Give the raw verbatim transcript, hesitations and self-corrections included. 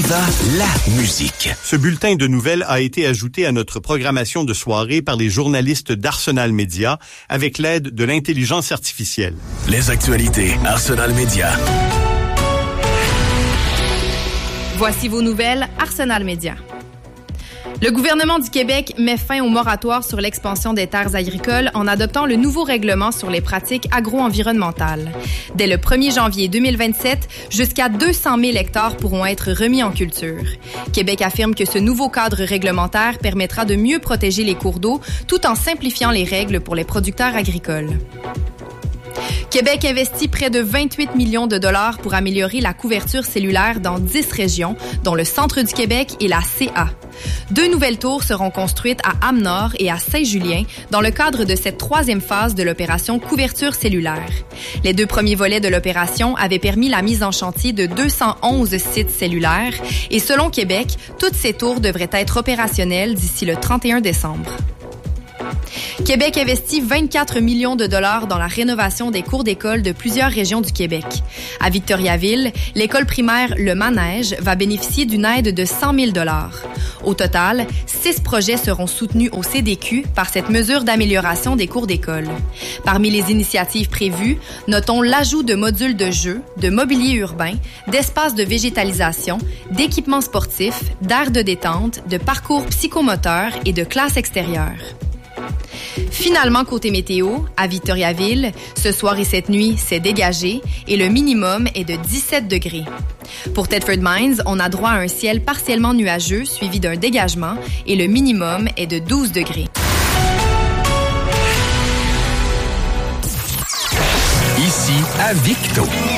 Viva la musique. Ce bulletin de nouvelles a été ajouté à notre programmation de soirée par les journalistes d'Arsenal Média avec l'aide de l'intelligence artificielle. Les actualités Arsenal Média. Voici vos nouvelles Arsenal Média. Le gouvernement du Québec met fin au moratoire sur l'expansion des terres agricoles en adoptant le nouveau règlement sur les pratiques agro-environnementales. Dès le premier janvier deux mille vingt-sept, jusqu'à deux cent mille hectares pourront être remis en culture. Québec affirme que ce nouveau cadre réglementaire permettra de mieux protéger les cours d'eau tout en simplifiant les règles pour les producteurs agricoles. Québec investit près de vingt-huit millions de dollars pour améliorer la couverture cellulaire dans dix régions, dont le centre du Québec et la C A. Deux nouvelles tours seront construites à Amenor et à Saint-Julien dans le cadre de cette troisième phase de l'opération couverture cellulaire. Les deux premiers volets de l'opération avaient permis la mise en chantier de deux cent onze sites cellulaires et selon Québec, toutes ces tours devraient être opérationnelles d'ici le trente et un décembre. Québec investit vingt-quatre millions de dollars dans la rénovation des cours d'école de plusieurs régions du Québec. À Victoriaville, l'école primaire Le Manège va bénéficier d'une aide de cent mille dollars. Au total, six projets seront soutenus au C D Q par cette mesure d'amélioration des cours d'école. Parmi les initiatives prévues, notons l'ajout de modules de jeux, de mobilier urbain, d'espaces de végétalisation, d'équipements sportifs, d'aires de détente, de parcours psychomoteurs et de classes extérieures. Finalement, côté météo, à Victoriaville, ce soir et cette nuit, c'est dégagé et le minimum est de dix-sept degrés. Pour Thetford Mines, on a droit à un ciel partiellement nuageux suivi d'un dégagement et le minimum est de douze degrés. Ici, à Victo.